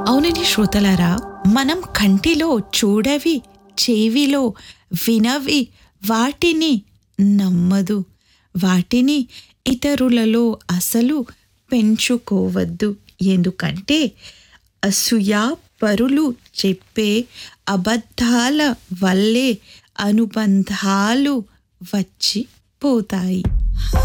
అవునండి శ్రోతలారా, మనం కంటిలో చూడవి, చెవిలో వినవి వాటిని నమ్మదు. వాటిని ఇతరులలో అసలు పెంచుకోవద్దు. ఎందుకంటే అసూయాపరులు చెప్పే అబద్ధాల వల్లే అనుబంధాలు వచ్చి పోతాయి.